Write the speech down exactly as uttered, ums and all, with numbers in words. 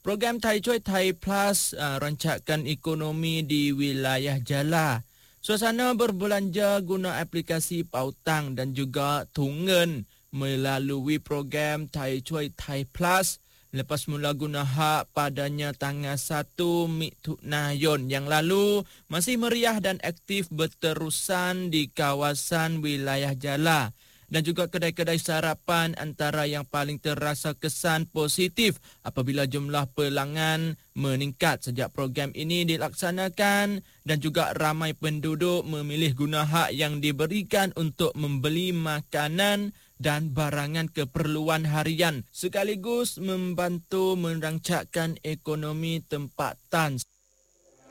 Program Thai Choy Thai Plus uh, rancakan ekonomi di wilayah Jala. Suasana berbelanja guna aplikasi Pautang dan juga Tungen melalui program Thai Choy Thai Plus lepas mula guna hak padanya tanggal satu Mitunayon yang lalu masih meriah dan aktif berterusan di kawasan wilayah Jala. Dan juga kedai-kedai sarapan antara yang paling terasa kesan positif apabila jumlah pelanggan meningkat sejak program ini dilaksanakan dan juga ramai penduduk memilih guna hak yang diberikan untuk membeli makanan dan barangan keperluan harian sekaligus membantu merancangkan ekonomi tempatan.